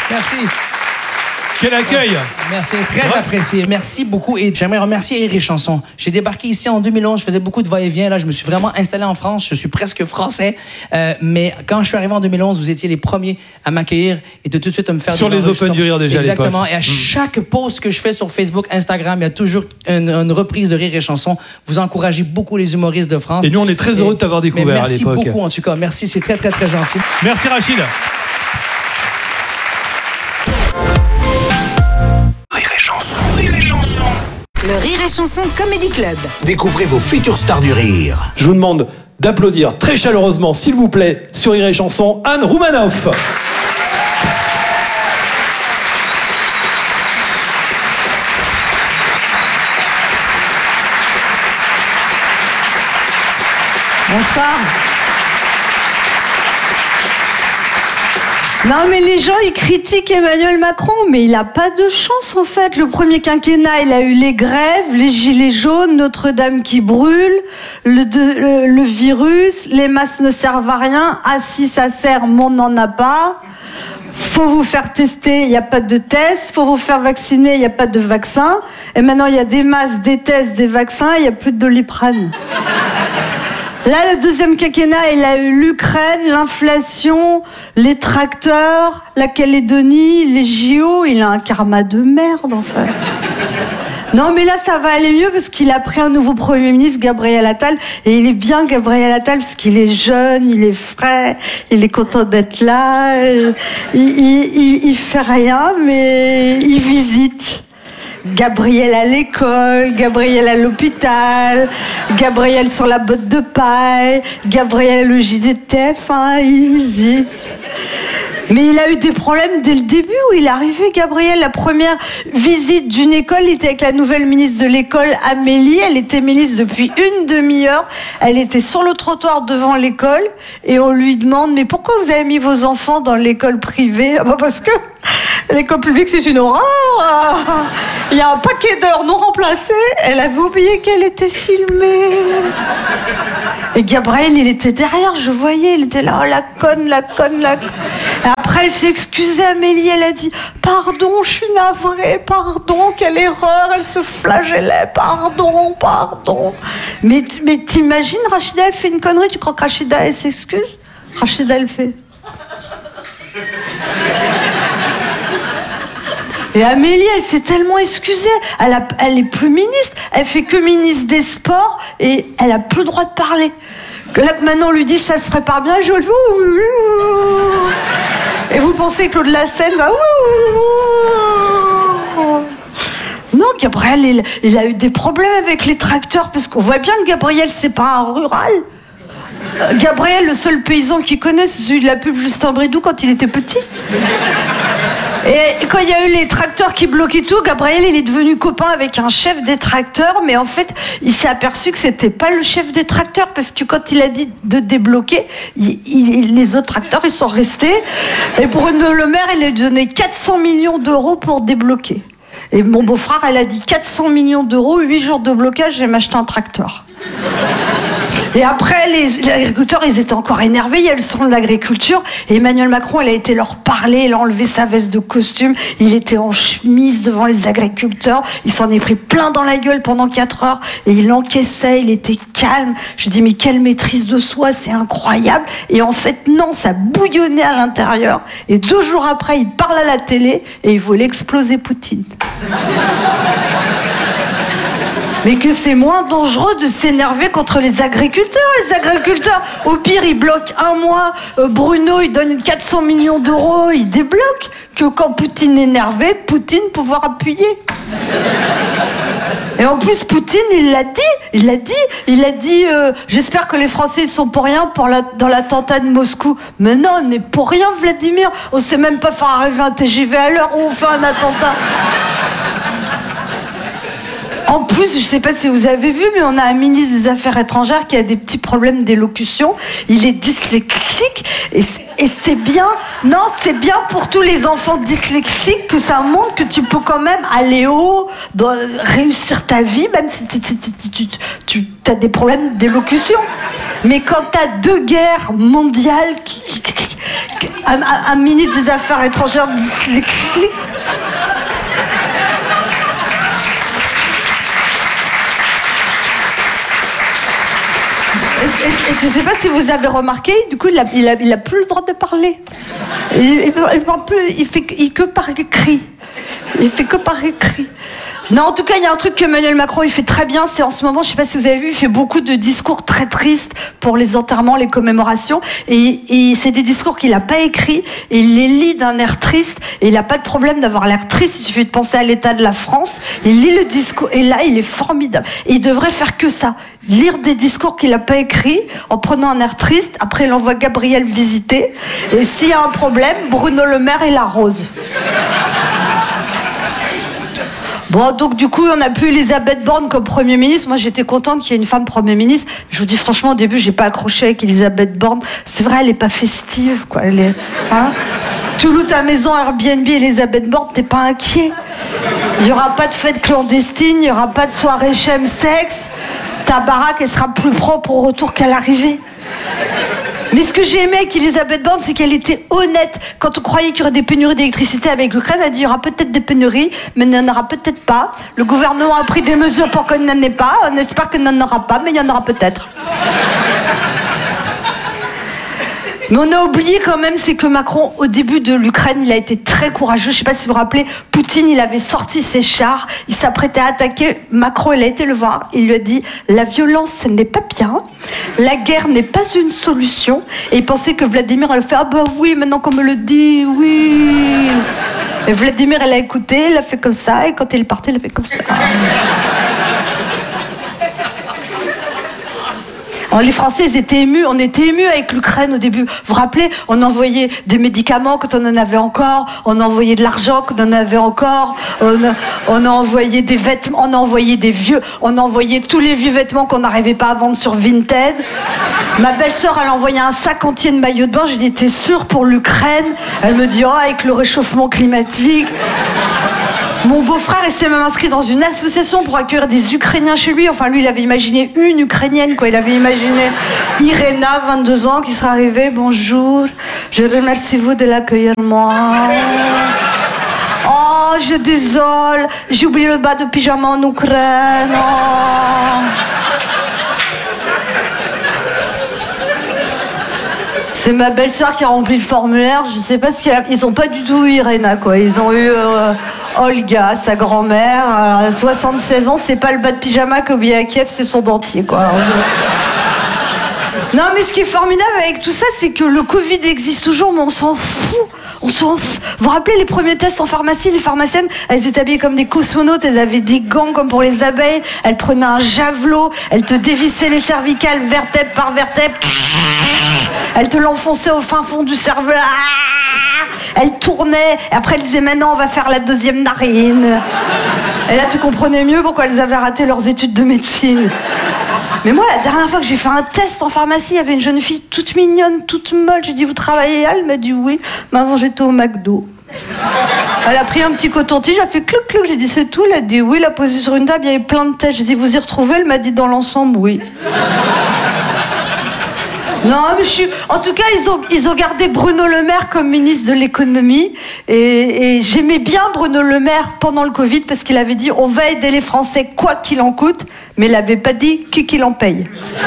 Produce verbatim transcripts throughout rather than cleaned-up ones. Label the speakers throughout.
Speaker 1: Merci.
Speaker 2: Quel accueil!
Speaker 1: Merci, merci très ouais. apprécié. Merci beaucoup. Et j'aimerais remercier Rire et Chanson. J'ai débarqué ici en deux mille onze, je faisais beaucoup de va-et-vient. Là, je me suis vraiment installé en France. Je suis presque français. Euh, mais quand je suis arrivé en deux mille onze, vous étiez les premiers à m'accueillir et de tout de suite à me faire
Speaker 2: sur des les Open du Rire déjà.
Speaker 1: Exactement.
Speaker 2: À l'époque.
Speaker 1: Et à chaque post que je fais sur Facebook, Instagram, il y a toujours une, une reprise de Rire et Chanson. Vous encouragez beaucoup les humoristes de France.
Speaker 2: Et nous, on est très heureux et, de t'avoir découvert à l'époque.
Speaker 1: Merci beaucoup, en tout cas. Merci, c'est très, très, très gentil.
Speaker 2: Merci, Rachid.
Speaker 3: Le Rire et Chanson Comedy Club.
Speaker 4: Découvrez vos futures stars du rire.
Speaker 2: Je vous demande d'applaudir très chaleureusement, s'il vous plaît, sur Rire et Chanson, Anne Roumanoff.
Speaker 5: Bonsoir. Non mais les gens ils critiquent Emmanuel Macron, mais il a pas de chance en fait. Le premier quinquennat il a eu les grèves, les gilets jaunes, Notre-Dame qui brûle, le, de, le, le virus, les masques ne servent à rien. Ah si ça sert, mais on n'en a pas. Faut vous faire tester, il n'y a pas de test. Faut vous faire vacciner, il n'y a pas de vaccin. Et maintenant il y a des masques, des tests, des vaccins, il n'y a plus de Doliprane. Là, le deuxième quinquennat, il a eu l'Ukraine, l'inflation, les tracteurs, la Calédonie, les J O. Il a un karma de merde, en fait. Non, mais là, ça va aller mieux parce qu'il a pris un nouveau Premier ministre, Gabriel Attal. Et il est bien, Gabriel Attal, parce qu'il est jeune, il est frais, il est content d'être là. Il, il, il, il fait rien, mais il visite. Gabriel à l'école, Gabriel à l'hôpital, Gabriel sur la botte de paille, Gabriel au J D T F un, il visite. Mais il a eu des problèmes dès le début où il est arrivé, Gabriel. La première visite d'une école, il était avec la nouvelle ministre de l'école, Amélie. Elle était ministre depuis une demi-heure. Elle était sur le trottoir devant l'école et on lui demande « Mais pourquoi vous avez mis vos enfants dans l'école privée ?» Ah bah parce que l'école publique, c'est une horreur. Il y a un paquet d'heures non remplacées. Elle avait oublié qu'elle était filmée. Et Gabriel, il était derrière, je voyais. Il était là, oh la conne, la conne, la conne. Après, elle s'est excusée, Amélie, elle a dit « Pardon, je suis navrée, pardon, quelle erreur, elle se flagellait, pardon, pardon. » Mais, mais t'imagines, Rachida, elle fait une connerie, tu crois que Rachida, elle s'excuse? Rachida, elle fait... Et Amélie, elle s'est tellement excusée, elle, a, elle est plus ministre, elle fait que ministre des Sports et elle a plus le droit de parler. Que là, maintenant, on lui dit ça se prépare bien, je le fais. Et vous pensez que Claude Lassène va. Non, Gabriel, il, il a eu des problèmes avec les tracteurs parce qu'on voit bien que Gabriel, c'est pas un rural. Gabriel, le seul paysan qu'il connaît, c'est celui de la pub Justin Bridou quand il était petit. Et quand il y a eu les tracteurs qui bloquaient tout, Gabriel, il est devenu copain avec un chef des tracteurs, mais en fait, il s'est aperçu que c'était pas le chef des tracteurs, parce que quand il a dit de débloquer, il, il, les autres tracteurs, ils sont restés. Et Bruno Le Maire, il a donné quatre cents millions d'euros pour débloquer. Et mon beau-frère, elle a dit quatre cents millions d'euros, huit jours de blocage, je vais m'acheter un tracteur. Et après, les, les agriculteurs, ils étaient encore énervés. Il y a le salon de l'agriculture. Et Emmanuel Macron, elle a été leur parler. Il a enlevé sa veste de costume. Il était en chemise devant les agriculteurs. Il s'en est pris plein dans la gueule pendant quatre heures. Et il encaissait, il était calme. J'ai dit, mais quelle maîtrise de soi, c'est incroyable. Et en fait, non, ça bouillonnait à l'intérieur. Et deux jours après, il parle à la télé et il voulait exploser Poutine. Mais que c'est moins dangereux de s'énerver contre les agriculteurs. Les agriculteurs, au pire, ils bloquent un mois. Euh, Bruno, il donne quatre cents millions d'euros, il débloque. Que quand Poutine est énervé, Poutine pouvoir appuyer. Et en plus, Poutine, il l'a dit, il l'a dit, il a dit euh, j'espère que les Français, ils sont pour rien pour la, dans l'attentat de Moscou. Mais non, on n'est pour rien, Vladimir. On sait même pas faire arriver un T G V à l'heure où on fait un attentat. En plus, je sais pas si vous avez vu, mais on a un ministre des Affaires étrangères qui a des petits problèmes d'élocution. Il est dyslexique et c'est, et c'est bien. Non, c'est bien pour tous les enfants dyslexiques que ça montre que tu peux quand même aller haut, dans, réussir ta vie, même si tu as des problèmes d'élocution. Mais quand t'as deux guerres mondiales, un, un, un ministre des Affaires étrangères dyslexique. Et, et, et je sais pas si vous avez remarqué, du coup, il a, il a, il a plus le droit de parler. Il, il, il parle plus, il fait il, que par écrit. Il fait que par écrit. Non, en tout cas, il y a un truc que Emmanuel Macron il fait très bien, c'est en ce moment, je sais pas si vous avez vu, il fait beaucoup de discours très tristes pour les enterrements, les commémorations, et, et c'est des discours qu'il n'a pas écrits, et il les lit d'un air triste, et il n'a pas de problème d'avoir l'air triste, il suffit de penser à l'état de la France, il lit le discours, et là, il est formidable. Et il devrait faire que ça, lire des discours qu'il n'a pas écrits, en prenant un air triste, après il envoie Gabriel visiter, et s'il y a un problème, Bruno Le Maire et l'arrose. Bon, donc du coup, on a plus Elisabeth Borne comme Premier ministre. Moi, j'étais contente qu'il y ait une femme Premier ministre. Je vous dis franchement, au début, j'ai pas accroché avec Elisabeth Borne. C'est vrai, elle est pas festive, quoi. Elle est, hein. Tu loues ta maison Airbnb, Elisabeth Borne, t'es pas inquiet. Il y aura pas de fête clandestine, il y aura pas de soirée chemsex. Ta baraque, elle sera plus propre au retour qu'à l'arrivée. Mais ce que j'ai aimé avec Elisabeth Borne, c'est qu'elle était honnête. Quand on croyait qu'il y aurait des pénuries d'électricité avec l'Ukraine, elle a dit il y aura peut-être des pénuries, mais il n'y en aura peut-être pas. Le gouvernement a pris des mesures pour qu'il n'y en ait pas. On espère qu'il n'y en aura pas, mais il y en aura peut-être. Mais on a oublié quand même, c'est que Macron, au début de l'Ukraine, il a été très courageux. Je ne sais pas si vous vous rappelez, Poutine, il avait sorti ses chars, il s'apprêtait à attaquer. Macron, il a été le voir, il lui a dit « La violence, ce n'est pas bien, la guerre n'est pas une solution. » Et il pensait que Vladimir allait faire « Ah bah oui, maintenant qu'on me le dit, oui !» Et Vladimir, elle a écouté, il a fait comme ça, et quand il est parti, il a fait comme ça. Alors, les Français, ils étaient émus. On était émus avec l'Ukraine au début. Vous vous rappelez, on envoyait des médicaments quand on en avait encore. On envoyait de l'argent quand on en avait encore. On a, on a envoyé des vêtements. On a envoyé des vieux. On a envoyé tous les vieux vêtements qu'on n'arrivait pas à vendre sur Vinted. Ma belle-sœur, elle a envoyé un sac entier de maillots de bain. J'ai dit, t'es sûre pour l'Ukraine? Elle me dit, oh, avec le réchauffement climatique. Mon beau-frère, il s'est même inscrit dans une association pour accueillir des Ukrainiens chez lui. Enfin, lui, il avait imaginé une Ukrainienne, quoi. Il avait imaginé Irena, vingt-deux ans, qui serait arrivée. Bonjour, je remercie vous de l'accueillir, moi. Oh, je désole, j'ai oublié le bas de pyjama en Ukraine. Oh. C'est ma belle-sœur qui a rempli le formulaire. Je sais pas ce qu'il a... Ils ont pas du tout eu Irena, quoi. Ils ont eu euh, Olga, sa grand-mère. À soixante-seize ans, c'est pas le bas de pyjama qu'a oublié à Kiev, c'est son dentier, quoi. Alors, je... Non, mais ce qui est formidable avec tout ça, c'est que le Covid existe toujours, mais on s'en fout. On s'en fout. Vous vous rappelez les premiers tests en pharmacie? Les pharmaciennes, elles étaient habillées comme des cosmonautes, elles avaient des gants comme pour les abeilles, elles prenaient un javelot, elles te dévissaient les cervicales vertèbre par vertèbre, elles te l'enfonçaient au fin fond du cerveau, elles tournaient, et après elles disaient maintenant on va faire la deuxième narine. Et là tu comprenais mieux pourquoi elles avaient raté leurs études de médecine. Mais moi, la dernière fois que j'ai fait un test en pharmacie, il y avait une jeune fille toute mignonne, toute molle. J'ai dit, vous travaillez? Elle m'a dit oui. Mais avant, j'étais au McDo. Elle a pris un petit coton-tige, elle a fait clouc clouc. J'ai dit, c'est tout? Elle a dit oui, elle a posé sur une table, il y avait plein de tests. J'ai dit, vous y retrouvez? Elle m'a dit, dans l'ensemble, oui. Non, mais je suis... En tout cas, ils ont, ils ont gardé Bruno Le Maire comme ministre de l'économie. Et, et j'aimais bien Bruno Le Maire pendant le Covid parce qu'il avait dit on va aider les Français quoi qu'il en coûte, mais il n'avait pas dit qui qu'il en paye.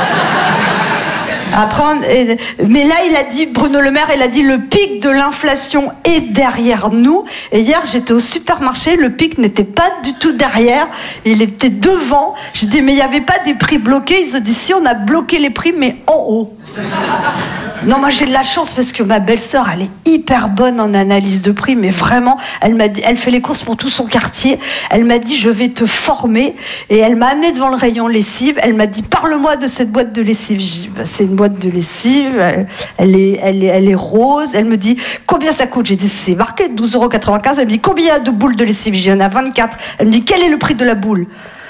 Speaker 5: Après, on... mais là, il a dit, Bruno Le Maire, il a dit le pic de l'inflation est derrière nous. Et hier, j'étais au supermarché, le pic n'était pas du tout derrière, il était devant. J'ai dit, mais il n'y avait pas des prix bloqués. Ils ont dit, si, on a bloqué les prix, mais en haut. Non, moi j'ai de la chance parce que ma belle-sœur, elle est hyper bonne en analyse de prix, mais vraiment, elle m'a dit, elle fait les courses pour tout son quartier. Elle m'a dit, je vais te former, et elle m'a amenée devant le rayon lessive. Elle m'a dit, parle-moi de cette boîte de lessive. J'ai dit, bah, c'est une boîte de lessive, elle, elle est, elle est, elle est rose. Elle me dit, combien ça coûte? J'ai dit, c'est marqué douze euros quatre-vingt-quinze. Elle me dit, combien il y a de boules de lessive? J'ai dit, il y en a vingt-quatre. Elle me dit, quel est le prix de la boule?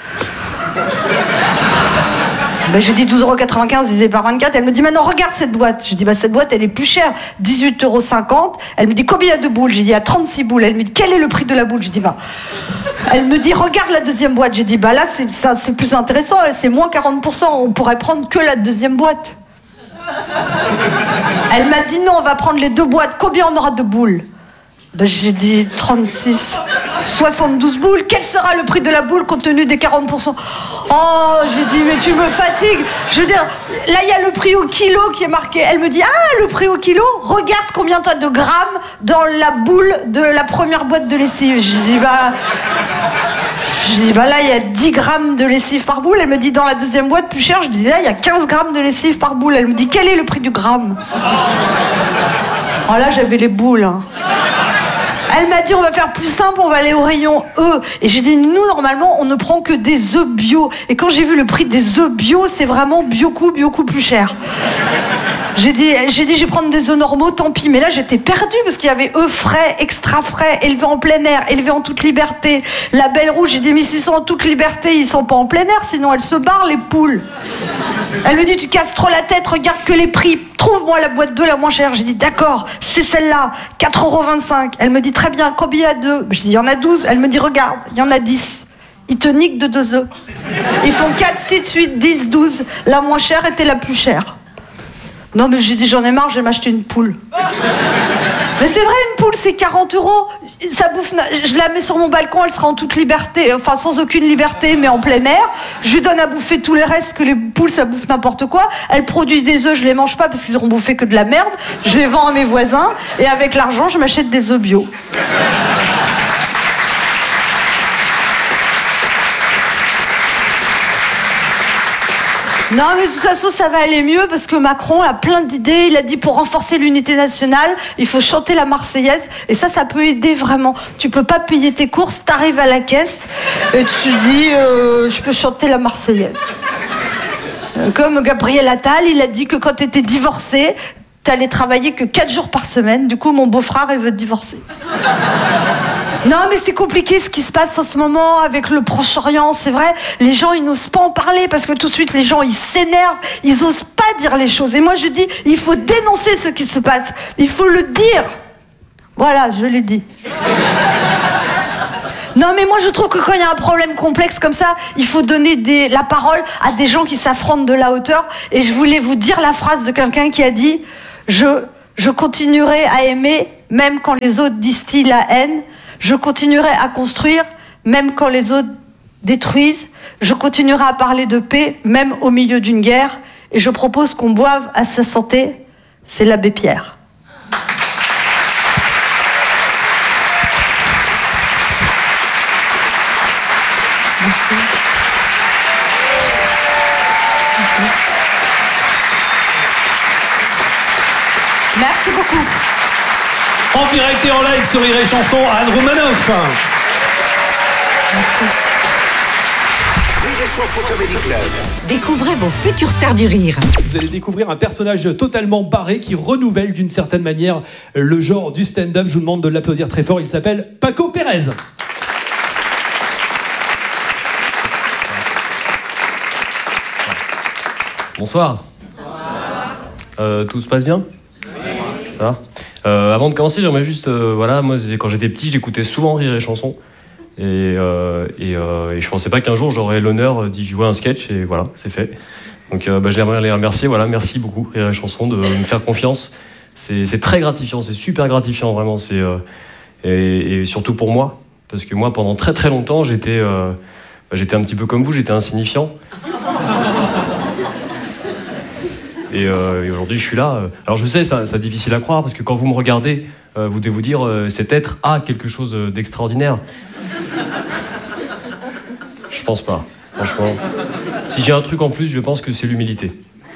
Speaker 5: Ben, j'ai dit douze euros quatre-vingt-quinze divisé par vingt-quatre. Elle me dit, maintenant regarde cette boîte. Je dis, bah, cette boîte, elle est plus chère, dix-huit euros cinquante. Elle me dit, combien il y a de boules? J'ai dit, il y a trente-six boules. Elle me dit, quel est le prix de la boule? Je dis, bah. Elle me dit, regarde la deuxième boîte. J'ai dit, bah là, c'est, ça, c'est plus intéressant. C'est moins quarante pour cent. On pourrait prendre que la deuxième boîte. Elle m'a dit non, on va prendre les deux boîtes. Combien on aura de boules? Ben, j'ai dit trente-six, soixante-douze boules. Quel sera le prix de la boule compte tenu des quarante pour cent? Oh, j'ai dit, mais tu me fatigues. Je veux dire, là, il y a le prix au kilo qui est marqué. Elle me dit, ah, le prix au kilo? Regarde combien tu as de grammes dans la boule de la première boîte de lessive. Je dis, bah... Je dis, bah là, il y a dix grammes de lessive par boule. Elle me dit, dans la deuxième boîte, plus cher. Je dis, là, il y a quinze grammes de lessive par boule. Elle me dit, quel est le prix du gramme? Oh là, j'avais les boules, hein. Elle m'a dit, on va faire plus simple, on va aller au rayon œufs. Et j'ai dit, nous, normalement, on ne prend que des œufs bio. Et quand j'ai vu le prix des œufs bio, c'est vraiment bio-coup, bio-coup plus cher. J'ai dit, j'ai dit, je vais prendre des œufs normaux, tant pis. Mais là, j'étais perdue parce qu'il y avait œufs frais, extra frais, élevés en plein air, élevés en toute liberté. La Belle Rouge, j'ai dit, mais s'ils sont en toute liberté, ils sont pas en plein air, sinon elles se barrent, les poules. Elle me dit, tu casses trop la tête, regarde que les prix. Trouve-moi la boîte d'œufs la moins chère. J'ai dit, d'accord, c'est celle-là, quatre euros vingt-cinq. Elle me dit, très bien, combien il y a deux? Je dis, il y en a douze. Elle me dit, regarde, il y en a dix. Ils te niquent de deux œufs. Ils font quatre, six, huit, dix, douze. La moins chère était la plus chère. Non, mais j'ai dit, j'en ai marre, je vais m'acheter une poule. Mais c'est vrai, une poule, c'est quarante euros. Ça bouffe, je la mets sur mon balcon, elle sera en toute liberté, enfin sans aucune liberté, mais en plein air. Je lui donne à bouffer tous les restes, que les poules, ça bouffe n'importe quoi. Elles produisent des œufs, je les mange pas parce qu'ils auront bouffé que de la merde. Je les vends à mes voisins, et avec l'argent, je m'achète des œufs bio. Non, mais de toute façon, ça va aller mieux parce que Macron a plein d'idées. Il a dit pour renforcer l'unité nationale, il faut chanter la Marseillaise. Et ça, ça peut aider vraiment. Tu peux pas payer tes courses, t'arrives à la caisse et tu dis euh, je peux chanter la Marseillaise. Comme Gabriel Attal, il a dit que quand t'étais divorcé, t'allais travailler que quatre jours par semaine. Du coup, mon beau-frère, il veut te divorcer. Non, mais c'est compliqué ce qui se passe en ce moment avec le Proche-Orient, c'est vrai. Les gens, ils n'osent pas en parler parce que tout de suite, les gens, ils s'énervent. Ils n'osent pas dire les choses. Et moi, je dis, il faut dénoncer ce qui se passe. Il faut le dire. Voilà, je l'ai dit. Non, mais moi, je trouve que quand il y a un problème complexe comme ça, il faut donner des, la parole à des gens qui s'affrontent de la hauteur. Et je voulais vous dire la phrase de quelqu'un qui a dit « Je, je continuerai à aimer, même quand les autres distillent la haine. Je continuerai à construire, même quand les autres détruisent. Je continuerai à parler de paix, même au milieu d'une guerre. Et je propose qu'on boive à sa santé. C'est l'abbé Pierre. » Merci. Merci beaucoup.
Speaker 2: En direct et en live sur Rire et Chanson, Anne Romanoff.
Speaker 3: Merci.
Speaker 4: Rire et Chanson Comedy Club.
Speaker 3: Découvrez vos futures stars du rire.
Speaker 2: Vous allez découvrir un personnage totalement barré qui renouvelle d'une certaine manière le genre du stand-up. Je vous demande de l'applaudir très fort. Il s'appelle Paco Pérez.
Speaker 6: Bonsoir. Bonsoir. Euh, tout se passe bien? Oui. Ça va. Euh, avant de commencer, j'aimerais juste, euh, voilà, moi quand j'étais petit, j'écoutais souvent Rire et Chanson, et, euh, et, euh, et je pensais pas qu'un jour j'aurais l'honneur d'y jouer un sketch, et voilà, c'est fait. Donc euh, bah, j'aimerais les remercier, voilà, merci beaucoup Rire et Chanson de me faire confiance. C'est, c'est très gratifiant, c'est super gratifiant vraiment, c'est euh, et, et surtout pour moi, parce que moi pendant très très longtemps j'étais, euh, bah, j'étais un petit peu comme vous, j'étais insignifiant. Et, euh, et aujourd'hui, je suis là. Alors je sais, ça, c'est difficile à croire, parce que quand vous me regardez, euh, vous devez vous dire, euh, cet être a quelque chose d'extraordinaire. Je pense pas, franchement. Si j'ai un truc en plus, je pense que c'est l'humilité.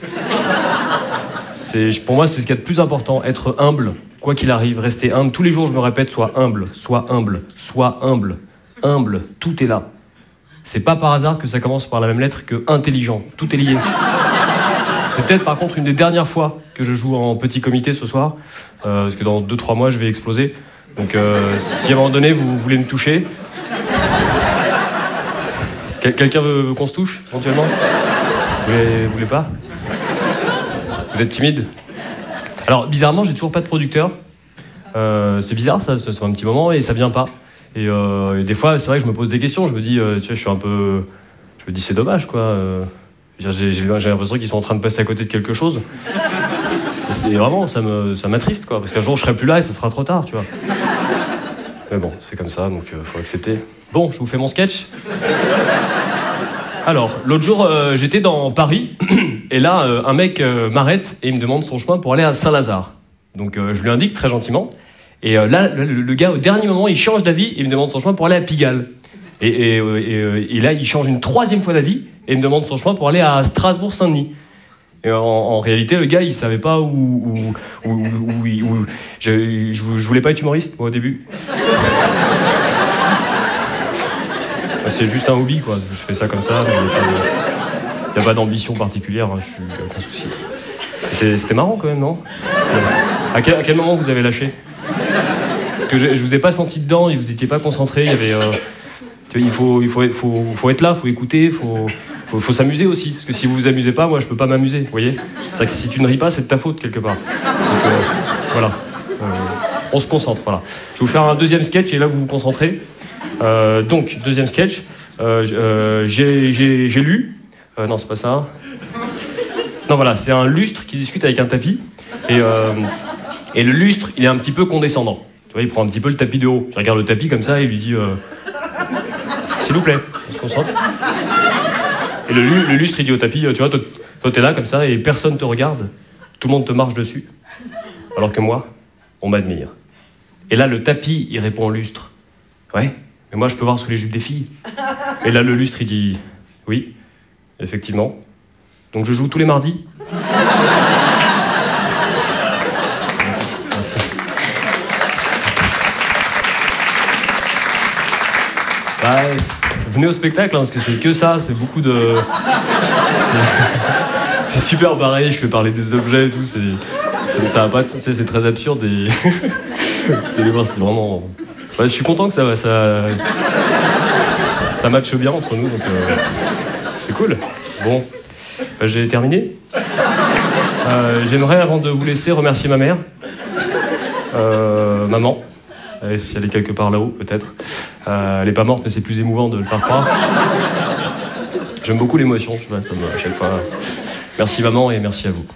Speaker 6: C'est, pour moi, c'est ce qu'il y a de plus important, être humble, quoi qu'il arrive, rester humble. Tous les jours, je me répète, sois humble, sois humble, sois humble, humble, tout est là. C'est pas par hasard que ça commence par la même lettre que intelligent, tout est lié. C'est peut-être par contre une des dernières fois que je joue en petit comité ce soir, euh, parce que dans deux trois mois je vais exploser. Donc euh, si à un moment donné vous voulez me toucher, Quel- quelqu'un veut, veut qu'on se touche éventuellement? Vous voulez, vous voulez pas? Vous êtes timide? Alors bizarrement j'ai toujours pas de producteur. Euh, c'est bizarre ça, ça fait un petit moment et ça vient pas. Et, euh, et des fois c'est vrai que je me pose des questions. Je me dis, euh, tu vois, je suis un peu, je me dis c'est dommage quoi. Euh, J'ai, j'ai, j'ai l'impression qu'ils sont en train de passer à côté de quelque chose. Et c'est vraiment, ça me, ça m'attriste, quoi, parce qu'un jour je serai plus là et ça sera trop tard, tu vois. Mais bon, c'est comme ça, donc euh, faut accepter. Bon, je vous fais mon sketch. Alors, l'autre jour, euh, j'étais dans Paris, et là, euh, un mec euh, m'arrête et il me demande son chemin pour aller à Saint-Lazare. Donc, euh, je lui indique très gentiment. Et euh, là, le, le gars, au dernier moment, il change d'avis et il me demande son chemin pour aller à Pigalle. Et, et, et, euh, et là, il change une troisième fois d'avis et il me demande son chemin pour aller à Strasbourg-Saint-Denis. Et en, en réalité, le gars, il savait pas où... où, où, où, où, où je, je, je voulais pas être humoriste, moi, au début. C'est juste un hobby, quoi. Je fais ça comme ça. Il n'y a pas d'ambition particulière, hein. Je suis aucun souci. C'est, c'était marrant quand même, non? à quel, à quel moment vous avez lâché? Parce que je, je vous ai pas senti dedans, vous étiez pas concentré. Il y avait, euh, tu vois, il faut, il faut, faut, faut être là, faut écouter, faut, faut, faut s'amuser aussi. Parce que si vous vous amusez pas, moi je peux pas m'amuser. Vous voyez? C'est vrai que si tu ne ris pas, c'est de ta faute quelque part. Donc, euh, voilà. Euh, on se concentre. Voilà. Je vais vous faire un deuxième sketch et là vous vous concentrez. Euh, donc, deuxième sketch, euh, euh, j'ai, j'ai, j'ai lu, euh, non c'est pas ça, non voilà, c'est un lustre qui discute avec un tapis, et, euh, et le lustre, il est un petit peu condescendant, tu vois, il prend un petit peu le tapis de haut, il regarde le tapis comme ça et il lui dit, euh, s'il vous plaît, on se concentre, et le, le lustre il dit au tapis, tu vois, toi, toi t'es là comme ça et personne te regarde, tout le monde te marche dessus, alors que moi, on m'admire. Et là le tapis, il répond au lustre, ouais. Mais moi, je peux voir sous les jupes des filles. Et là, le lustre, il dit... Oui, effectivement. Donc, je joue tous les mardis. Merci. Bah, venez au spectacle, hein, parce que c'est que ça, c'est beaucoup de... C'est super pareil, je fais parler des objets et tout, c'est... c'est ça va pas... C'est, c'est très absurde et... Vous allez voir, c'est vraiment... Ouais, je suis content que ça, ça, ça matche bien entre nous, donc euh, c'est cool. Bon, bah, j'ai terminé. Euh, j'aimerais, avant de vous laisser, remercier ma mère. Euh, maman, et si elle est quelque part là-haut, peut-être. Euh, elle est pas morte, mais c'est plus émouvant de le faire croire. J'aime beaucoup l'émotion, je sais pas, ça me, à chaque fois. Merci maman et merci à vous.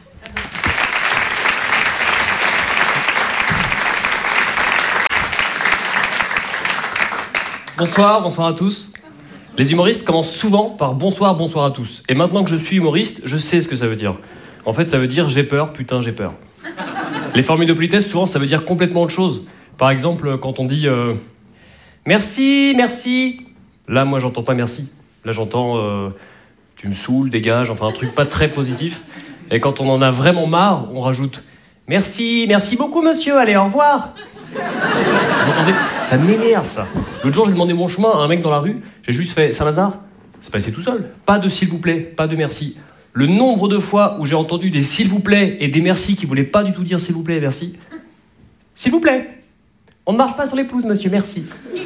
Speaker 6: Bonsoir, bonsoir à tous. Les humoristes commencent souvent par bonsoir, bonsoir à tous. Et maintenant que je suis humoriste, je sais ce que ça veut dire. En fait, ça veut dire j'ai peur, putain, j'ai peur. Les formules de politesse, souvent, ça veut dire complètement autre chose. Par exemple, quand on dit euh, merci, merci. Là, moi, j'entends pas merci. Là, j'entends euh, tu me saoules, dégage, enfin un truc pas très positif. Et quand on en a vraiment marre, on rajoute merci, merci beaucoup, monsieur, allez, au revoir. Vous entendez? Ça m'énerve, ça. L'autre jour, j'ai demandé mon chemin à un mec dans la rue. J'ai juste fait Saint-Lazare. C'est passé tout seul. Pas de s'il vous plaît, pas de merci. Le nombre de fois où j'ai entendu des s'il vous plaît et des merci qui voulaient pas du tout dire s'il vous plaît et merci. S'il vous plaît, on ne marche pas sur les pelouses, monsieur, merci.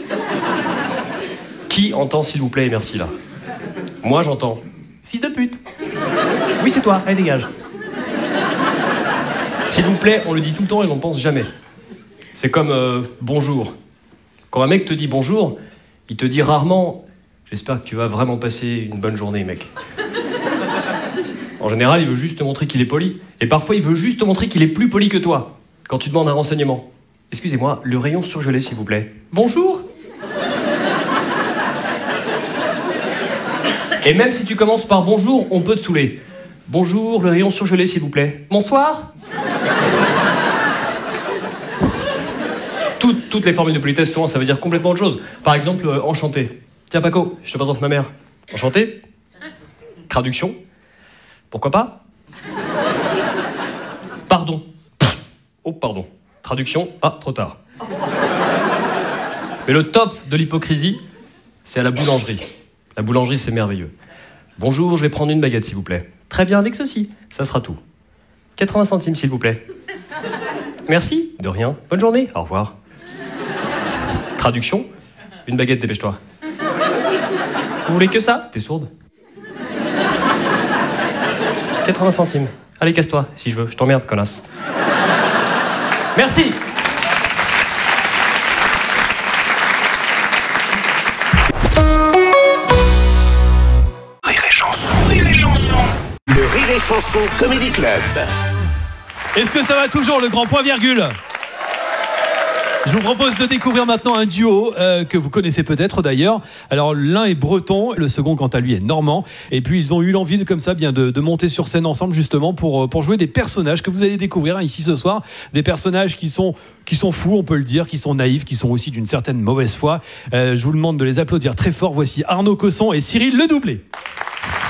Speaker 6: Qui entend s'il vous plaît et merci là? Moi, j'entends fils de pute. Oui, c'est toi, allez, dégage. S'il vous plaît, on le dit tout le temps et on n'en pense jamais. C'est comme euh, bonjour. Quand un mec te dit bonjour, il te dit rarement « J'espère que tu vas vraiment passer une bonne journée, mec. » En général, il veut juste te montrer qu'il est poli. Et parfois, il veut juste te montrer qu'il est plus poli que toi. Quand tu demandes un renseignement. « Excusez-moi, le rayon surgelé, s'il vous plaît. »« Bonjour !» Et même si tu commences par « bonjour », on peut te saouler. « Bonjour, le rayon surgelé, s'il vous plaît. »« Bonsoir !» Toutes, toutes les formules de politesse, souvent, ça veut dire complètement autre chose. Par exemple, euh, enchanté. Tiens, Paco, je te présente ma mère. Enchanté. Traduction. Pourquoi pas? Pardon. Oh, pardon. Traduction. Ah, trop tard. Mais le top de l'hypocrisie, c'est à la boulangerie. La boulangerie, c'est merveilleux. Bonjour, je vais prendre une baguette, s'il vous plaît. Très bien, avec ceci. Ça sera tout. quatre-vingts centimes, s'il vous plaît. Merci. De rien. Bonne journée. Au revoir. Traduction. Une baguette, dépêche-toi. Vous voulez que ça? T'es sourde? quatre-vingts centimes. Allez, casse-toi, si je veux. Je t'emmerde, connasse. Merci.
Speaker 4: Rire et chanson, rire et chanson. Le Rire et Chanson Comedy Club.
Speaker 2: Est-ce que ça va toujours, le grand point virgule ? Je vous propose de découvrir maintenant un duo euh, que vous connaissez peut-être d'ailleurs. Alors l'un est breton, le second quant à lui est normand. Et puis ils ont eu l'envie de, comme ça bien de, de monter sur scène ensemble justement pour, pour jouer des personnages que vous allez découvrir hein, ici ce soir. Des personnages qui sont, qui sont fous, on peut le dire, qui sont naïfs, qui sont aussi d'une certaine mauvaise foi. Euh, je vous demande de les applaudir très fort. Voici Arnaud Cosson et Cyril Ledoublé.